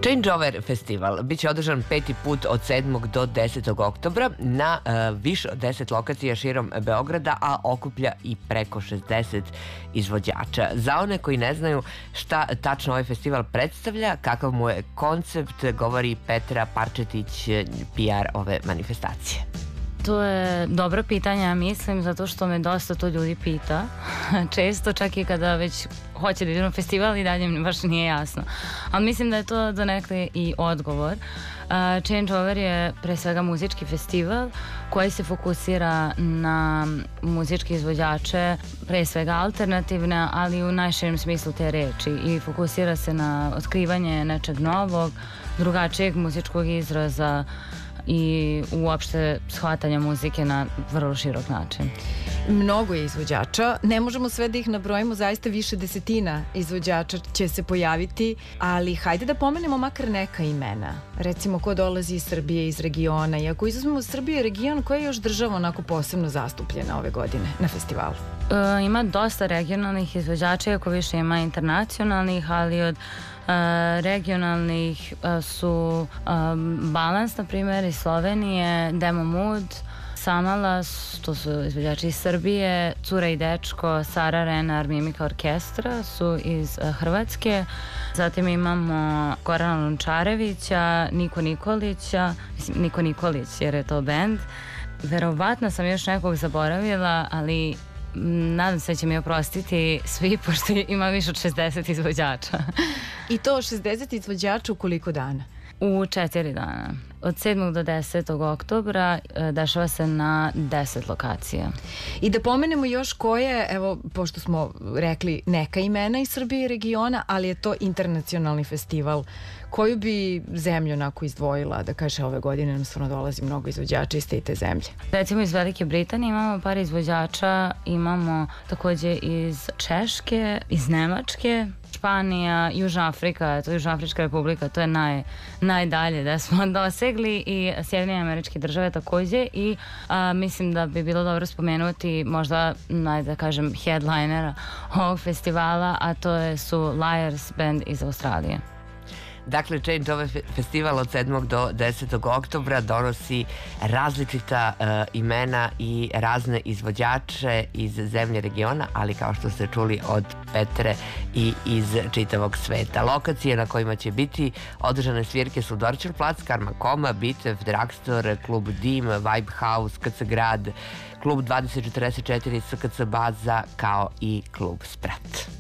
Changeover festival biće održan 5. put od 7. do 10. oktobra na više od 10 lokacija širom Beograda, a okuplja i preko 60 izvođača. Za one koji ne znaju šta tačno ovaj festival predstavlja, kakav mu je koncept, govori Petra Parčetić, PR ove manifestacije. To je dobro pitanje, ja mislim, zato što me dosta to ljudi pita. Često, čak i kada već hoće da idu na festival i dalje mi baš nije jasno. Ali mislim da je to donekle i odgovor. Changeover je pre svega muzički festival koji se fokusira na muzičke izvođače, pre svega alternativne, ali u najširem smislu te reči, i fokusira se na otkrivanje nečeg novog, drugačijeg muzičkog izraza i uopšte shvatanja muzike na vrlo širok način. Mnogo je izvođača, ne možemo sve da ih nabrojimo, zaista više desetina izvođača će se pojaviti, ali hajde da pomenemo makar neka imena. Recimo, ko dolazi iz Srbije, iz regiona, i ako izuzmemo Srbiju, region koja je još država onako posebno zastupljena ove godine na festivalu. Ima dosta regionalnih izvođača, iako više ima internacionalnih, ali od regionalnih su Balans, na primjer, iz Slovenije, Demo Mood, Samalas, to su izvođači iz Srbije, Cura i dečko, Sara Renar, Mimika orkestra su iz Hrvatske. Zatim imamo Gorana Lončarevića, Niko Nikolić, jer je to bend. Verovatno sam još nekog zaboravila, ali nadam se da će mi oprostiti svi, pošto ima više od 60 izvođača. I to 60 izvođača u koliko dana? U 4 dana. Od 7. do 10. oktobra dešava se na 10 lokacija. I da pomenemo još koje, evo, pošto smo rekli neka imena iz Srbije i regiona, ali je to internacionalni festival. Koju bi zemlju onako izdvojila, da kaže ove godine nam stvarno dolazi mnogo izvođača iz te zemlje? Recimo iz Velike Britanije imamo par izvođača, imamo takođe iz Češke, iz Nemačke, Španija, Južna Afrika, to je Južnoafrička republika, to je najdalje da smo dosegli, i Sjedinjene Američke Države takođe, i mislim da bi bilo dobro spomenuti možda, da kažem, headlinera ovog festivala, a to su Liars band iz Australije. Dakle, Changeover festival od 7. do 10. oktobra donosi različita imena i razne izvođače iz zemlje regiona, ali kao što ste čuli od Petre, i iz čitavog sveta. Lokacije na kojima će biti održane svirke su Dorčel plac, Karma Koma, Bitev, Drugstore, Klub Dim, Vibe House, KC Grad, Klub 2044, SKC Baza, kao i Klub Sprat.